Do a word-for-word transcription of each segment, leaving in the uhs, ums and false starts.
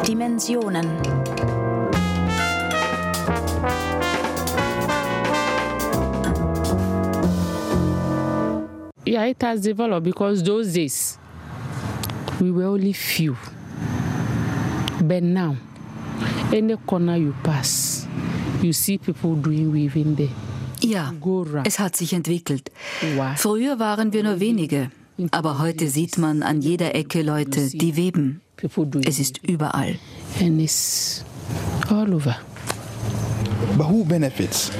Dimensionen. Yeah, it has developed because those days we were only few. But now, any corner you pass, you see people doing weaving there. Ja, es hat sich entwickelt. Früher waren wir nur wenige, aber heute sieht man an jeder Ecke Leute, die weben. Es ist überall. And it's all over. But who benefits?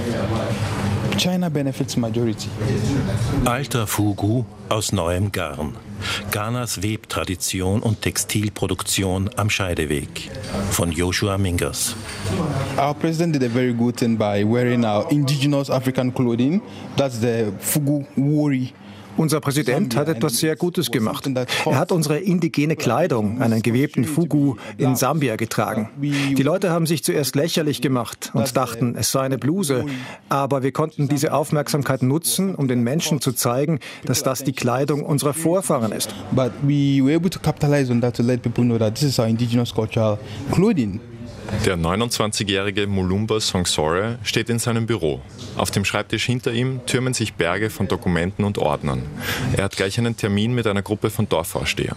China benefits majority. Alter Fugu aus neuem Garn. Ghanas Webtradition und Textilproduktion am Scheideweg. Von Joshua Mingus. Our president did a very good thing by wearing our indigenous African clothing. That's the Fugu Wori. Unser Präsident hat etwas sehr Gutes gemacht. Er hat unsere indigene Kleidung, einen gewebten Fugu, in Sambia getragen. Die Leute haben sich zuerst lächerlich gemacht und dachten, es sei eine Bluse. Aber wir konnten diese Aufmerksamkeit nutzen, um den Menschen zu zeigen, dass das die Kleidung unserer Vorfahren ist. But we were able to capitalize on that to let people know that this is our indigenous cultural clothing. Der neunundzwanzigjährige Mulumba Songsore steht in seinem Büro. Auf dem Schreibtisch hinter ihm türmen sich Berge von Dokumenten und Ordnern. Er hat gleich einen Termin mit einer Gruppe von Dorfvorstehern.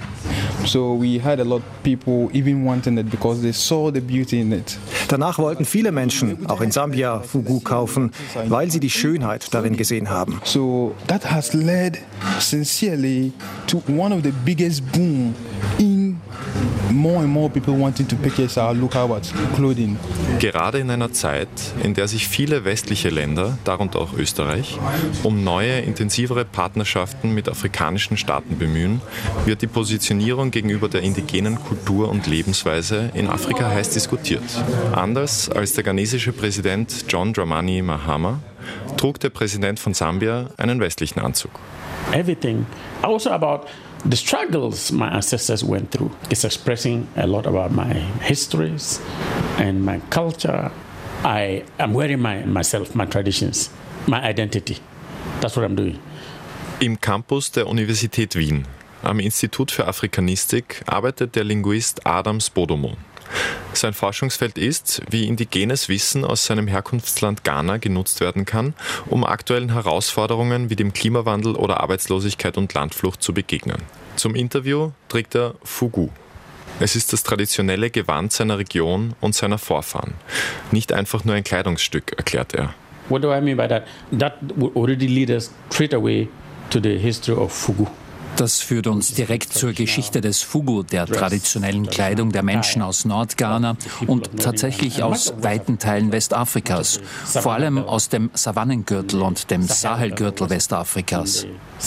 So we had a lot of people even wanting it because they saw the beauty in it. Danach wollten viele Menschen, auch in Sambia, Fugu kaufen, weil sie die Schönheit darin gesehen haben. So that has led sincerely to one of the biggest boom in more and more people wanting to purchase our local clothing. Gerade in einer Zeit, in der sich viele westliche Länder, darunter auch Österreich, um neue, intensivere Partnerschaften mit afrikanischen Staaten bemühen, wird die Positionierung gegenüber der indigenen Kultur und Lebensweise in Afrika heiß diskutiert. Anders als der ghanesische Präsident John Dramani Mahama trug der Präsident von Sambia einen westlichen Anzug. Everything, also about the struggles my ancestors went through. It's expressing a lot about my histories and my culture. I am wearing my, myself, my traditions, my identity. That's what I'm doing. Im Campus der Universität Wien, am Institut für Afrikanistik, arbeitet der Linguist Adam Spodomo. Sein Forschungsfeld ist, wie indigenes Wissen aus seinem Herkunftsland Ghana genutzt werden kann, um aktuellen Herausforderungen wie dem Klimawandel oder Arbeitslosigkeit und Landflucht zu begegnen. Zum Interview trägt er Fugu. Es ist das traditionelle Gewand seiner Region und seiner Vorfahren. Nicht einfach nur ein Kleidungsstück, erklärt er. What do I mean by that? That would already lead us straight away to the history of Fugu. Das führt uns direkt zur Geschichte des Fugu, der traditionellen Kleidung der Menschen aus Nordghana und tatsächlich aus weiten Teilen Westafrikas, vor allem aus dem Savannengürtel und dem Sahelgürtel Westafrikas.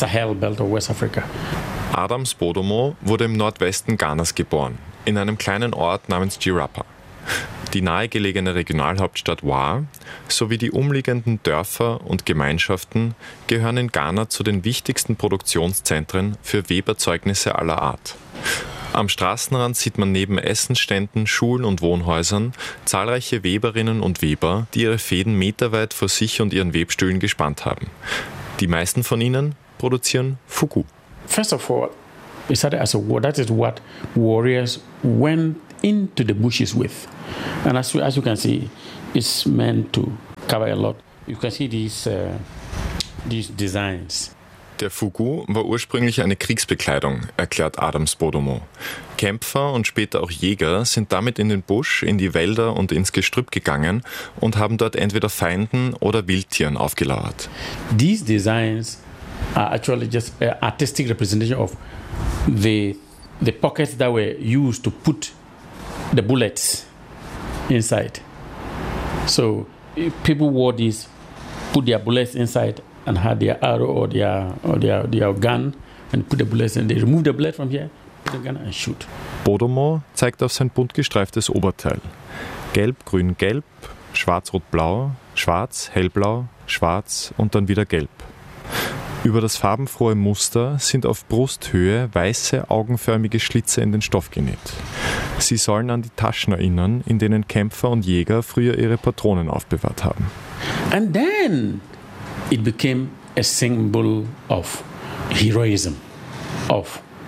Adam Spodomo wurde im Nordwesten Ghanas geboren, in einem kleinen Ort namens Jirapa. Die nahegelegene Regionalhauptstadt Wa sowie die umliegenden Dörfer und Gemeinschaften gehören in Ghana zu den wichtigsten Produktionszentren für Weberzeugnisse aller Art. Am Straßenrand sieht man neben Essensständen, Schulen und Wohnhäusern zahlreiche Weberinnen und Weber, die ihre Fäden meterweit vor sich und ihren Webstühlen gespannt haben. Die meisten von ihnen produzieren Fugu. First of all, it started as a war. That is what warriors went into the bushes with. And as, as you can see, it's meant to cover a lot. You can see these, uh, these designs. Der Fugu war ursprünglich eine Kriegsbekleidung, erklärt Adam Spodomo. Kämpfer und später auch Jäger sind damit in den Busch, in die Wälder und ins Gestrüpp gegangen und haben dort entweder Feinden oder Wildtieren aufgelauert. These designs are actually just an artistic representation of the, the pockets that were used to put the bullets inside. So people wore these, put their bullets inside and had their arrow or their or their, their gun and put the bullets in. They remove the bullet from here, put the gun and shoot. Spodomo zeigt auf sein bunt gestreiftes Oberteil. Gelb, grün, gelb, schwarz, rot, blau, schwarz, hellblau, schwarz und dann wieder gelb. Über das farbenfrohe Muster sind auf Brusthöhe weiße, augenförmige Schlitze in den Stoff genäht. Sie sollen an die Taschen erinnern, in denen Kämpfer und Jäger früher ihre Patronen aufbewahrt haben. And then it became a symbol of heroism, of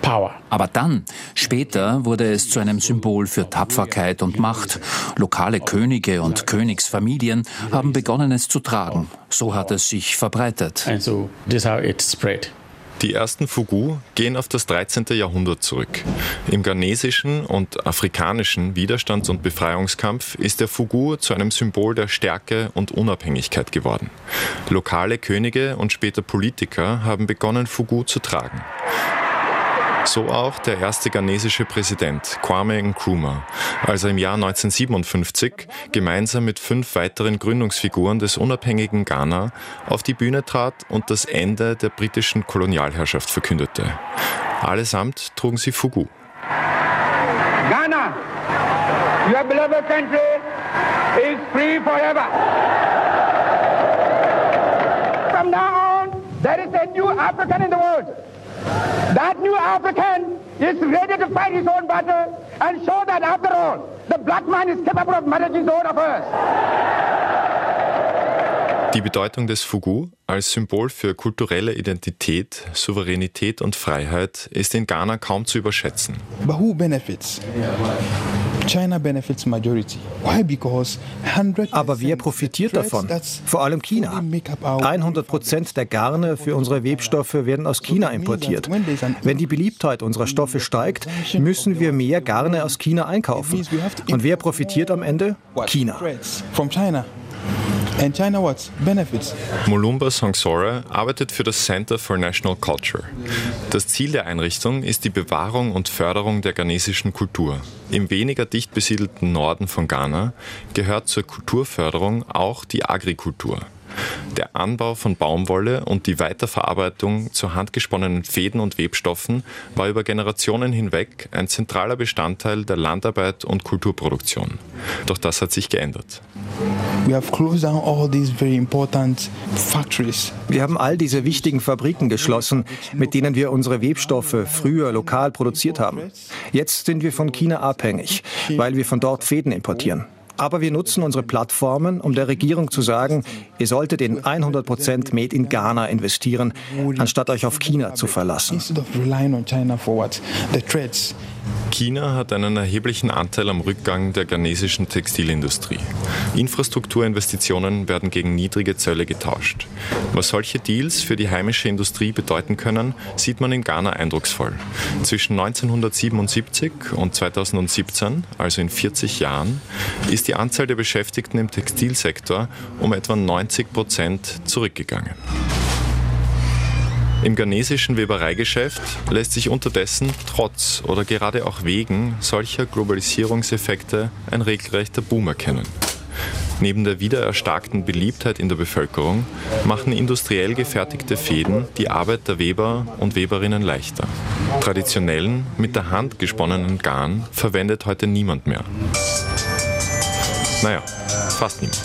Aber dann, später, wurde es zu einem Symbol für Tapferkeit und Macht. Lokale Könige und Königsfamilien haben begonnen, es zu tragen. So hat es sich verbreitet. And so this is how it spread. Die ersten Fugu gehen auf das dreizehnte. Jahrhundert zurück. Im ghanesischen und afrikanischen Widerstands- und Befreiungskampf ist der Fugu zu einem Symbol der Stärke und Unabhängigkeit geworden. Lokale Könige und später Politiker haben begonnen, Fugu zu tragen. So auch der erste ghanesische Präsident, Kwame Nkrumah, als er im Jahr neunzehnhundertsiebenundfünfzig gemeinsam mit fünf weiteren Gründungsfiguren des unabhängigen Ghana auf die Bühne trat und das Ende der britischen Kolonialherrschaft verkündete. Allesamt trugen sie Fugu. Ghana, your beloved country, is free forever. From now on, there is a new African in the world. That new African is ready to fight his own battle and show that after all, the black man is capable of managing his own affairs. Die Bedeutung des Fugu als Symbol für kulturelle Identität, Souveränität und Freiheit ist in Ghana kaum zu überschätzen. But who benefits? China benefits majority. Why? Because Aber wer profitiert davon? Vor allem China. hundert Prozent der Garne für unsere Webstoffe werden aus China importiert. Wenn die Beliebtheit unserer Stoffe steigt, müssen wir mehr Garne aus China einkaufen. Und wer profitiert am Ende? China. And China what? Benefits. Mulumba Songsore arbeitet für das Center for National Culture. Das Ziel der Einrichtung ist die Bewahrung und Förderung der ghanesischen Kultur. Im weniger dicht besiedelten Norden von Ghana gehört zur Kulturförderung auch die Agrikultur. Der Anbau von Baumwolle und die Weiterverarbeitung zu handgesponnenen Fäden und Webstoffen war über Generationen hinweg ein zentraler Bestandteil der Landarbeit und Kulturproduktion. Doch das hat sich geändert. We have closed down all these very important factories. Wir haben all diese wichtigen Fabriken geschlossen, mit denen wir unsere Webstoffe früher lokal produziert haben. Jetzt sind wir von China abhängig, weil wir von dort Fäden importieren. Aber wir nutzen unsere Plattformen, um der Regierung zu sagen, ihr solltet in hundert Prozent Made in Ghana investieren, anstatt euch auf China zu verlassen. China hat einen erheblichen Anteil am Rückgang der ghanesischen Textilindustrie. Infrastrukturinvestitionen werden gegen niedrige Zölle getauscht. Was solche Deals für die heimische Industrie bedeuten können, sieht man in Ghana eindrucksvoll. Zwischen neunzehnhundertsiebenundsiebzig und zweitausendsiebzehn, also in vierzig Jahren, ist die Anzahl der Beschäftigten im Textilsektor um etwa neunzig Prozent zurückgegangen. Im ghanesischen Webereigeschäft lässt sich unterdessen trotz oder gerade auch wegen solcher Globalisierungseffekte ein regelrechter Boom erkennen. Neben der wieder erstarkten Beliebtheit in der Bevölkerung machen industriell gefertigte Fäden die Arbeit der Weber und Weberinnen leichter. Traditionellen, mit der Hand gesponnenen Garn verwendet heute niemand mehr. Naja, fast niemand.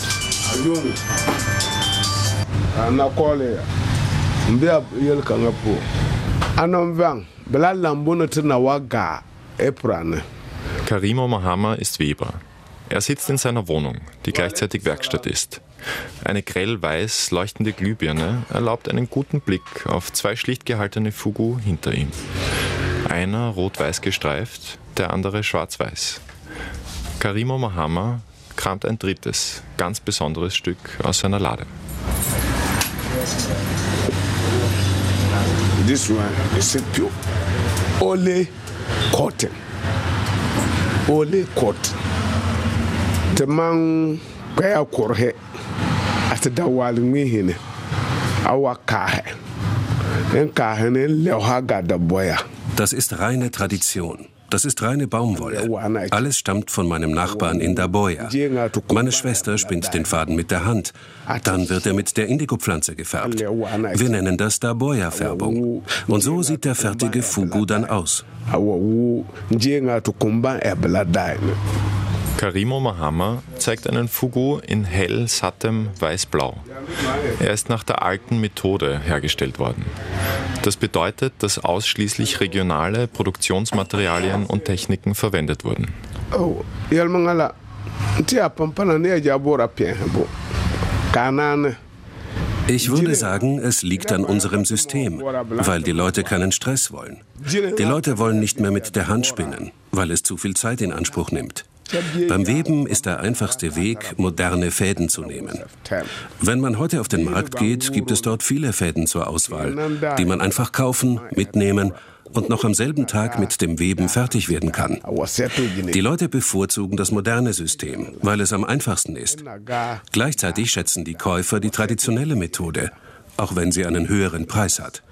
Karimo Mahama ist Weber. Er sitzt in seiner Wohnung, die gleichzeitig Werkstatt ist. Eine grell-weiß leuchtende Glühbirne erlaubt einen guten Blick auf zwei schlicht gehaltene Fugu hinter ihm. Einer rot-weiß gestreift, der andere schwarz-weiß. Karimo Mahama kramt ein drittes, ganz besonderes Stück aus seiner Lade. This one is a pure ole cotton. Ole cotton. The man kaya korhe at the wall me hine. Awa kahe. En kahe ne lehaga da boya. Das ist reine Tradition. Das ist reine Baumwolle. Alles stammt von meinem Nachbarn in Daboya. Meine Schwester spinnt den Faden mit der Hand. Dann wird er mit der Indigo-Pflanze gefärbt. Wir nennen das Daboya-Färbung. Und so sieht der fertige Fugu dann aus. Karimo Mahama zeigt einen Fugu in hell sattem weiß-blau. Er ist nach der alten Methode hergestellt worden. Das bedeutet, dass ausschließlich regionale Produktionsmaterialien und Techniken verwendet wurden. Ich würde sagen, es liegt an unserem System, weil die Leute keinen Stress wollen. Die Leute wollen nicht mehr mit der Hand spinnen, weil es zu viel Zeit in Anspruch nimmt. Beim Weben ist der einfachste Weg, moderne Fäden zu nehmen. Wenn man heute auf den Markt geht, gibt es dort viele Fäden zur Auswahl, die man einfach kaufen, mitnehmen und noch am selben Tag mit dem Weben fertig werden kann. Die Leute bevorzugen das moderne System, weil es am einfachsten ist. Gleichzeitig schätzen die Käufer die traditionelle Methode, auch wenn sie einen höheren Preis hat.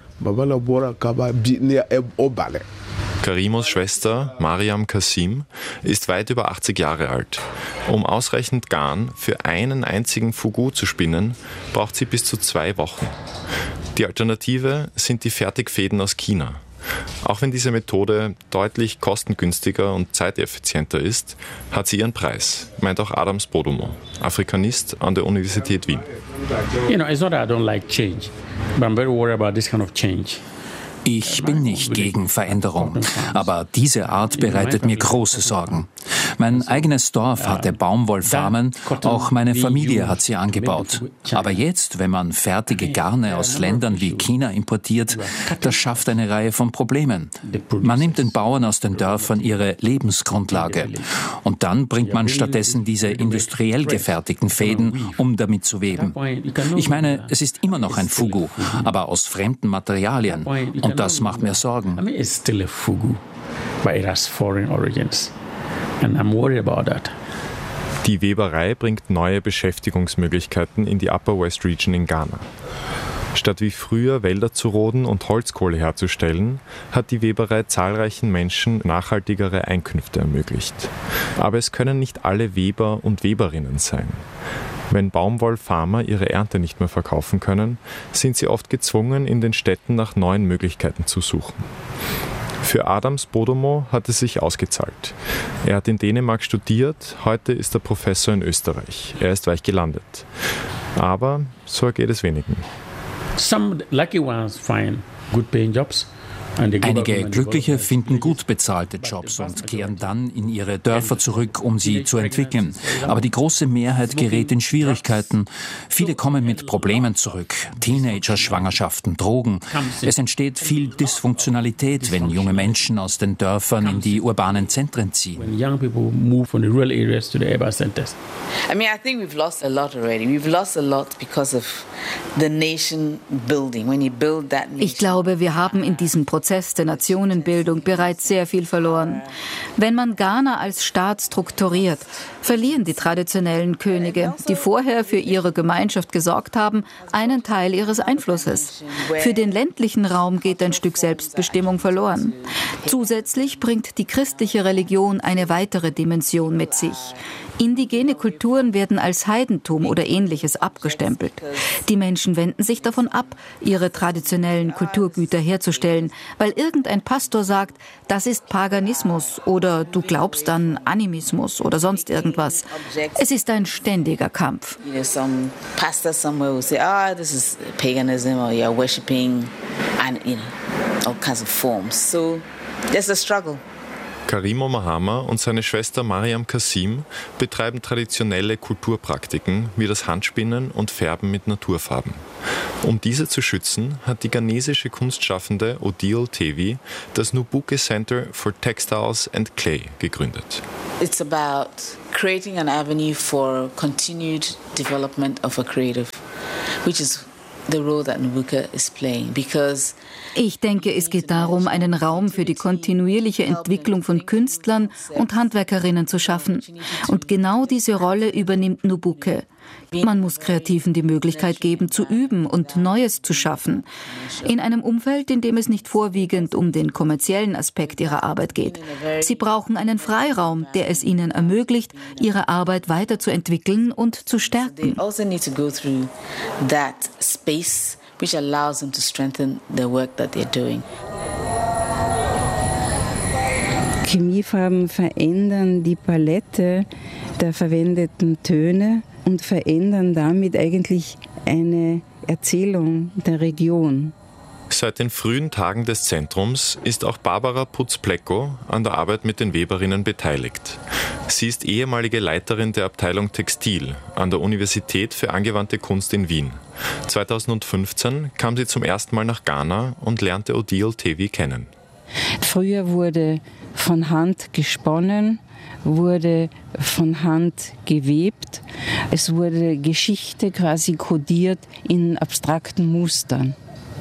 Karimos Schwester Mariam Kassim ist weit über achtzig Jahre alt. Um ausreichend Garn für einen einzigen Fugu zu spinnen, braucht sie bis zu zwei Wochen. Die Alternative sind die Fertigfäden aus China. Auch wenn diese Methode deutlich kostengünstiger und zeiteffizienter ist, hat sie ihren Preis, meint auch Adam Spodomo, Afrikanist an der Universität Wien. You know, it's not that I don't like change, but I'm very worried about this kind of change. Ich bin nicht gegen Veränderung, aber diese Art bereitet mir große Sorgen. Mein eigenes Dorf hatte Baumwollfarmen, auch meine Familie hat sie angebaut. Aber jetzt, wenn man fertige Garne aus Ländern wie China importiert, das schafft eine Reihe von Problemen. Man nimmt den Bauern aus den Dörfern ihre Lebensgrundlage und dann bringt man stattdessen diese industriell gefertigten Fäden, um damit zu weben. Ich meine, es ist immer noch ein Fugu, aber aus fremden Materialien. Und das macht mir Sorgen. I mean, it's still a fugu, but it has foreign origins. And I'm worried about that. Die Weberei bringt neue Beschäftigungsmöglichkeiten in die Upper West Region in Ghana. Statt wie früher Wälder zu roden und Holzkohle herzustellen, hat die Weberei zahlreichen Menschen nachhaltigere Einkünfte ermöglicht. Aber es können nicht alle Weber und Weberinnen sein. Wenn Baumwollfarmer ihre Ernte nicht mehr verkaufen können, sind sie oft gezwungen, in den Städten nach neuen Möglichkeiten zu suchen. Für Adam Spodomo hat es sich ausgezahlt. Er hat in Dänemark studiert, heute ist er Professor in Österreich. Er ist weich gelandet. Aber so geht es wenigen. Some lucky ones find good paying jobs. Einige Glückliche finden gut bezahlte Jobs und kehren dann in ihre Dörfer zurück, um sie zu entwickeln. Aber die große Mehrheit gerät in Schwierigkeiten. Viele kommen mit Problemen zurück. Teenager, Schwangerschaften, Drogen. Es entsteht viel Dysfunktionalität, wenn junge Menschen aus den Dörfern in die urbanen Zentren ziehen. I mean, I think we've lost a lot already. We've lost a lot because of the nation building. When you build that nation. Ich glaube, wir haben in diesem Prozess Prozess der Nationenbildung bereits sehr viel verloren. Wenn man Ghana als Staat strukturiert, verlieren die traditionellen Könige, die vorher für ihre Gemeinschaft gesorgt haben, einen Teil ihres Einflusses. Für den ländlichen Raum geht ein Stück Selbstbestimmung verloren. Zusätzlich bringt die christliche Religion eine weitere Dimension mit sich. Indigene Kulturen werden als Heidentum oder Ähnliches abgestempelt. Die Menschen wenden sich davon ab, ihre traditionellen Kulturgüter herzustellen, weil irgendein Pastor sagt, das ist Paganismus oder du glaubst an Animismus oder sonst irgendwas. Es ist ein ständiger Kampf. Some pastor somewhere will say, ah, this is paganism or you're worshipping and you know all kinds of forms. So there's a struggle. Karimo Mahama und seine Schwester Mariam Kassim betreiben traditionelle Kulturpraktiken wie das Handspinnen und Färben mit Naturfarben. Um diese zu schützen, hat die ghanesische Kunstschaffende Odile Tevi das Nubuke Center for Textiles and Clay gegründet. It's about creating an avenue for continued development of a creative, which is the role that Nubuke is playing, because ich denke, es geht darum, einen Raum für die kontinuierliche Entwicklung von Künstlern und Handwerkerinnen zu schaffen. Und genau diese Rolle übernimmt Nubuke. Man muss Kreativen die Möglichkeit geben, zu üben und Neues zu schaffen. In einem Umfeld, in dem es nicht vorwiegend um den kommerziellen Aspekt ihrer Arbeit geht. Sie brauchen einen Freiraum, der es ihnen ermöglicht, ihre Arbeit weiterzuentwickeln und zu stärken. Which allows them to strengthen the work that they're doing. Chemiefarben verändern die Palette der verwendeten Töne und verändern damit eigentlich eine Erzählung der Region. Seit den frühen Tagen des Zentrums ist auch Barbara Putz-Plecko an der Arbeit mit den Weberinnen beteiligt. Sie ist ehemalige Leiterin der Abteilung Textil an der Universität für angewandte Kunst in Wien. zweitausendfünfzehn kam sie zum ersten Mal nach Ghana und lernte Odile Tevi kennen. Früher wurde von Hand gesponnen, wurde von Hand gewebt. Es wurde Geschichte quasi kodiert in abstrakten Mustern.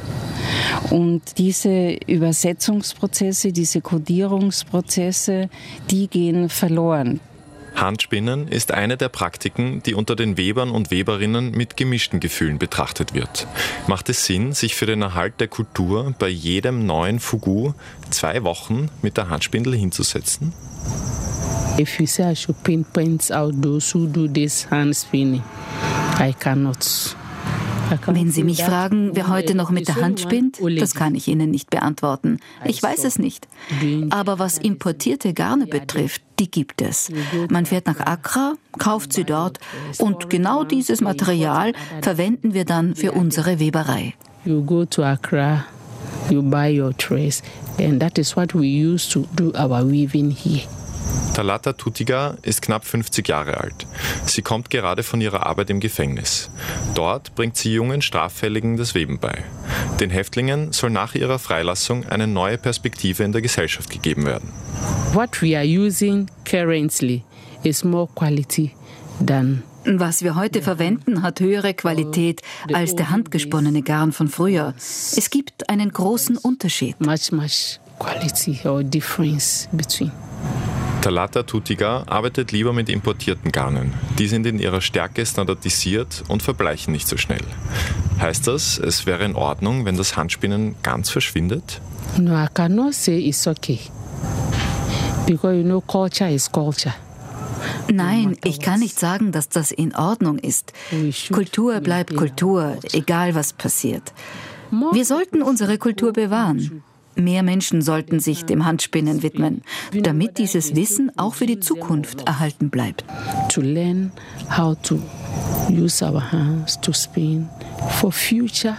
Und diese Übersetzungsprozesse, diese Kodierungsprozesse, die gehen verloren. Handspinnen ist eine der Praktiken, die unter den Webern und Weberinnen mit gemischten Gefühlen betrachtet wird. Macht es Sinn, sich für den Erhalt der Kultur bei jedem neuen Fugu zwei Wochen mit der Handspindel hinzusetzen? If you say I should pinpoint out those who do this hand spinning, I cannot. Wenn Sie mich fragen, wer heute noch mit der Hand spinnt, das kann ich Ihnen nicht beantworten. Ich weiß es nicht. Aber was importierte Garne betrifft, die gibt es. Man fährt nach Accra, kauft sie dort und genau dieses Material verwenden wir dann für unsere Weberei. You go to Accra, you buy your trays, and that is what we use to do our weaving here. Talata Tutiga ist knapp fünfzig Jahre alt. Sie kommt gerade von ihrer Arbeit im Gefängnis. Dort bringt sie jungen Straffälligen das Weben bei. Den Häftlingen soll nach ihrer Freilassung eine neue Perspektive in der Gesellschaft gegeben werden. What we are using currently is more quality than Was wir heute verwenden, hat höhere Qualität als der handgesponnene Garn von früher. Es gibt einen großen Unterschied. Much, much quality or difference between. Talata Tutiga arbeitet lieber mit importierten Garnen. Die sind in ihrer Stärke standardisiert und verbleichen nicht so schnell. Heißt das, es wäre in Ordnung, wenn das Handspinnen ganz verschwindet? No, I cannot say it's okay. Because you know, culture is culture. Nein, ich kann nicht sagen, dass das in Ordnung ist. Kultur bleibt Kultur, egal was passiert. Wir sollten unsere Kultur bewahren. Mehr Menschen sollten sich dem Handspinnen widmen, damit dieses Wissen auch für die Zukunft erhalten bleibt. To learn how to use our hands to spin for future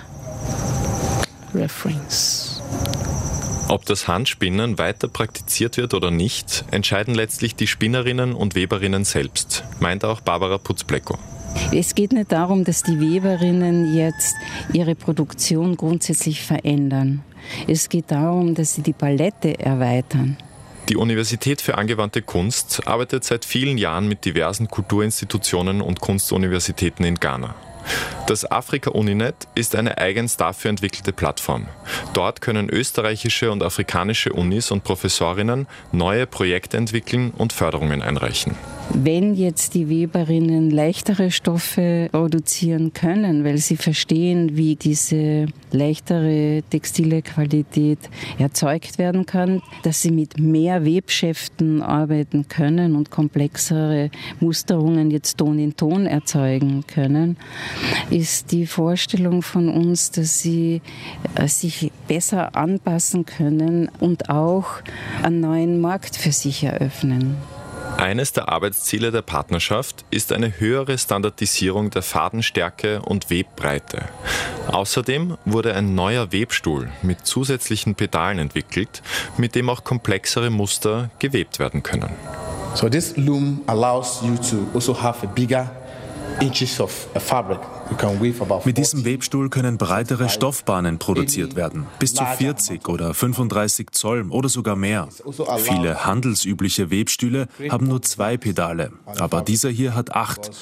reference. Ob das Handspinnen weiter praktiziert wird oder nicht, entscheiden letztlich die Spinnerinnen und Weberinnen selbst, meint auch Barbara Putz-Plecko. Es geht nicht darum, dass die Weberinnen jetzt ihre Produktion grundsätzlich verändern. Es geht darum, dass sie die Palette erweitern. Die Universität für angewandte Kunst arbeitet seit vielen Jahren mit diversen Kulturinstitutionen und Kunstuniversitäten in Ghana. Das Afrika-Uninet ist eine eigens dafür entwickelte Plattform. Dort können österreichische und afrikanische Unis und Professorinnen neue Projekte entwickeln und Förderungen einreichen. Wenn jetzt die Weberinnen leichtere Stoffe produzieren können, weil sie verstehen, wie diese leichtere textile Qualität erzeugt werden kann, dass sie mit mehr Webschäften arbeiten können und komplexere Musterungen jetzt Ton in Ton erzeugen können, ist die Vorstellung von uns, dass sie sich besser anpassen können und auch einen neuen Markt für sich eröffnen. Eines der Arbeitsziele der Partnerschaft ist eine höhere Standardisierung der Fadenstärke und Webbreite. Außerdem wurde ein neuer Webstuhl mit zusätzlichen Pedalen entwickelt, mit dem auch komplexere Muster gewebt werden können. So this loom allows you to also have a bigger inches of fabric. Mit diesem Webstuhl können breitere Stoffbahnen produziert werden, bis zu vierzig oder fünfunddreißig Zoll oder sogar mehr. Viele handelsübliche Webstühle haben nur zwei Pedale, aber dieser hier hat acht.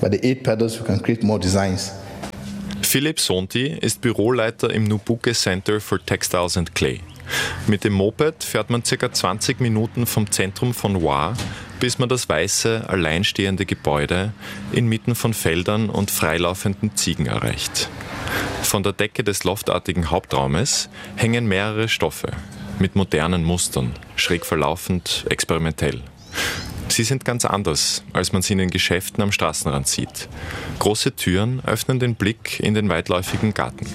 Philipp Sonti ist Büroleiter im Nubuke Center for Textiles and Clay. Mit dem Moped fährt man ca. zwanzig Minuten vom Zentrum von Wa, bis man das weiße, alleinstehende Gebäude inmitten von Feldern und freilaufenden Ziegen erreicht. Von der Decke des loftartigen Hauptraumes hängen mehrere Stoffe mit modernen Mustern, schräg verlaufend, experimentell. Sie sind ganz anders, als man sie in den Geschäften am Straßenrand sieht. Große Türen öffnen den Blick in den weitläufigen Garten.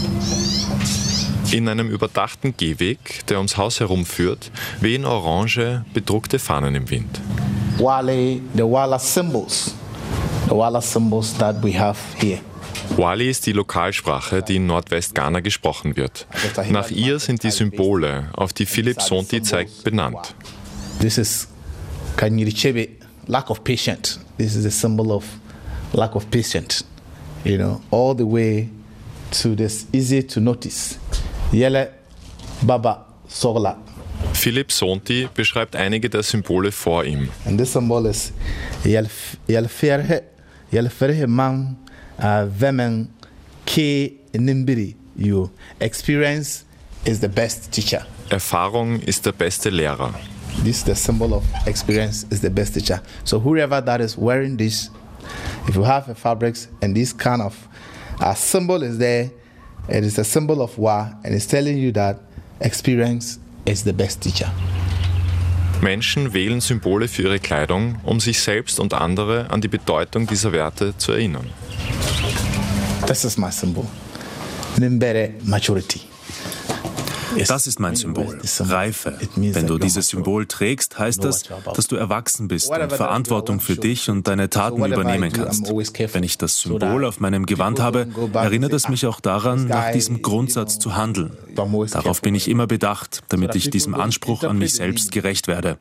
In einem überdachten Gehweg, der ums Haus herumführt, wehen orange, bedruckte Fahnen im Wind. Wale, the Wala symbols, the Wala symbols that we have here. Wali ist die Lokalsprache, die in Nordwestghana gesprochen wird. Nach ihr sind die Symbole, auf die Philip Sonti zeigt, benannt. This is Kanyirichebe, lack of patience. This is a symbol of lack of patience. You know, all the way to this easy to notice. Yele Baba Sogla. Philip Sonti beschreibt einige der Symbole vor ihm. And this symbol is Yelferhe Yelferhe Man Vemen Ke Nimbiri. You experience is the best teacher. Erfahrung ist der beste Lehrer. This is the symbol of experience is the best teacher. So whoever that is wearing this, if you have a fabrics and this kind of a symbol is there, it is a symbol of Wa, and it's telling you that experience is the best teacher. Menschen wählen Symbole für ihre Kleidung, um sich selbst und andere an die Bedeutung dieser Werte zu erinnern. This is my symbol. Nimbere maturity. Das ist mein Symbol, Reife. Wenn du dieses Symbol trägst, heißt das, dass du erwachsen bist und Verantwortung für dich und deine Taten übernehmen kannst. Wenn ich das Symbol auf meinem Gewand habe, erinnert es mich auch daran, nach diesem Grundsatz zu handeln. Darauf bin ich immer bedacht, damit ich diesem Anspruch an mich selbst gerecht werde.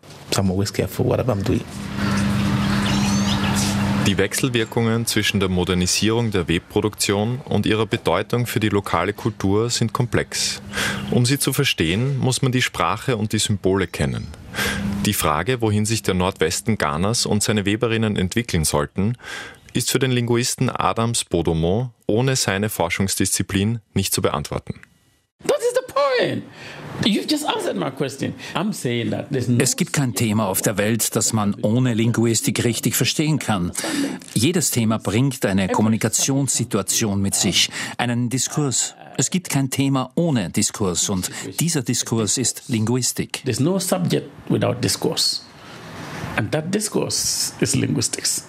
Die Wechselwirkungen zwischen der Modernisierung der Webproduktion und ihrer Bedeutung für die lokale Kultur sind komplex. Um sie zu verstehen, muss man die Sprache und die Symbole kennen. Die Frage, wohin sich der Nordwesten Ghanas und seine Weberinnen entwickeln sollten, ist für den Linguisten Adams Bodomo ohne seine Forschungsdisziplin nicht zu beantworten. That is the point. You've just answered my question. I'm saying that there's no... Es gibt kein Thema auf der Welt, das man ohne Linguistik richtig verstehen kann. Jedes Thema bringt eine Kommunikationssituation mit sich, einen Diskurs. Es gibt kein Thema ohne Diskurs und dieser Diskurs ist Linguistik. There's no subject without discourse. And that discourse is linguistics.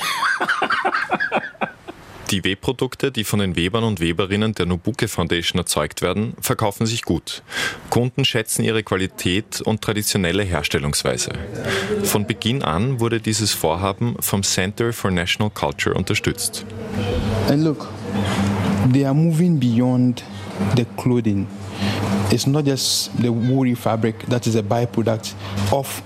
Die Webprodukte, die von den Webern und Weberinnen der Nobuke Foundation erzeugt werden, verkaufen sich gut. Kunden schätzen ihre Qualität und traditionelle Herstellungsweise. Von Beginn an wurde dieses Vorhaben vom Center for National Culture unterstützt. And look, they are moving beyond the clothing. It's not just the woolly fabric that is a byproduct of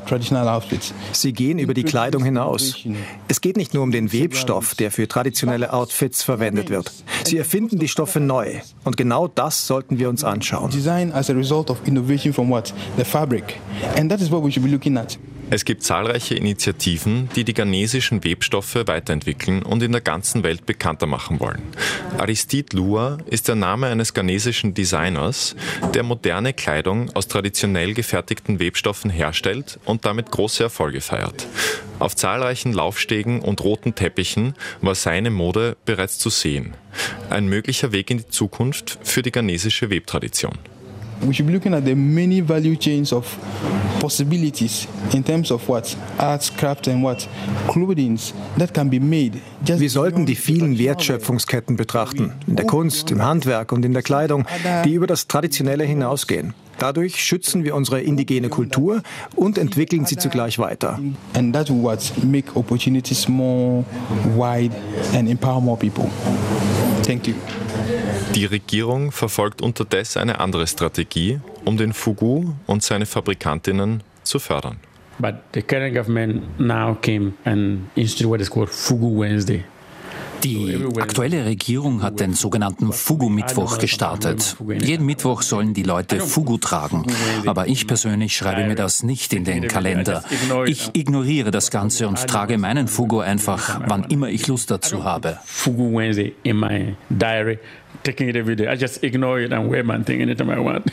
Sie gehen über die Kleidung hinaus. Es geht nicht nur um den Webstoff, der für traditionelle Outfits verwendet wird. Sie erfinden die Stoffe neu. Und genau das sollten wir uns anschauen. Design as a result of innovation from what? The fabric. And that is what we should be looking at. Es gibt zahlreiche Initiativen, die die ghanesischen Webstoffe weiterentwickeln und in der ganzen Welt bekannter machen wollen. Aristide Lua ist der Name eines ghanesischen Designers, der moderne Kleidung aus traditionell gefertigten Webstoffen herstellt und damit große Erfolge feiert. Auf zahlreichen Laufstegen und roten Teppichen war seine Mode bereits zu sehen. Ein möglicher Weg in die Zukunft für die ghanesische Webtradition. We should be looking at the many value chains of possibilities in terms of what arts, craft and what clothing that can be made. Wir sollten die vielen Wertschöpfungsketten betrachten, in der Kunst, im Handwerk und in der Kleidung, die über das Traditionelle hinausgehen. Dadurch schützen wir unsere indigene Kultur und entwickeln sie zugleich weiter. And that will what make opportunities more wide and empower more people. Thank you. Die Regierung verfolgt unterdessen eine andere Strategie, um den Fugu und seine Fabrikantinnen zu fördern. But the current government now came and instituted what is called Fugu Wednesday. Die aktuelle Regierung hat den sogenannten Fugu-Mittwoch gestartet. Jeden Mittwoch sollen die Leute Fugu tragen. Aber ich persönlich schreibe mir das nicht in den Kalender. Ich ignoriere das Ganze und trage meinen Fugu einfach, wann immer ich Lust dazu habe. Fugu Wednesday in my diary, taking it every day. I just ignore it and wear my thing anytime I want.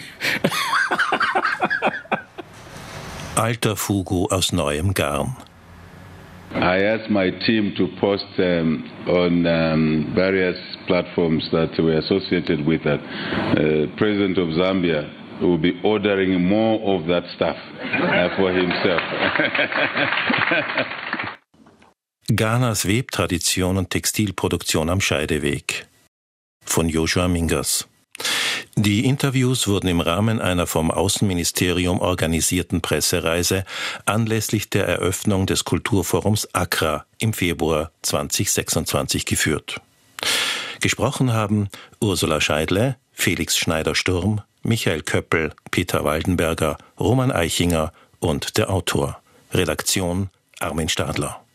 Alter Fugu aus neuem Garn. I asked my team to post um, on um, various platforms that were associated with that. Uh, President of Zambia will be ordering more of that stuff uh, for himself. Ghanas Webtradition und Textilproduktion am Scheideweg von Joshua Mingas. Die Interviews wurden im Rahmen einer vom Außenministerium organisierten Pressereise anlässlich der Eröffnung des Kulturforums Accra im Februar zweitausendsechsundzwanzig geführt. Gesprochen haben Ursula Scheidle, Felix Schneider-Sturm, Michael Köppel, Peter Waldenberger, Roman Eichinger und der Autor. Redaktion Armin Stadler.